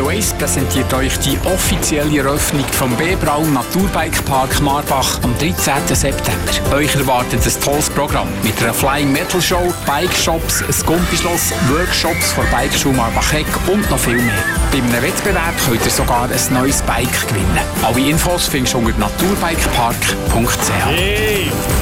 Waze präsentiert euch die offizielle Eröffnung vom B. Braun Naturbikepark Marbach am 13. September. Euch erwartet ein tolles Programm mit einer Flying Metal Show, Bike-Shops, ein Gumpischloss, Workshops von Bikeschule Marbach-Heck und noch viel mehr. Bei einem Wettbewerb könnt ihr sogar ein neues Bike gewinnen. Alle Infos findest du unter naturbikepark.ch. Hey.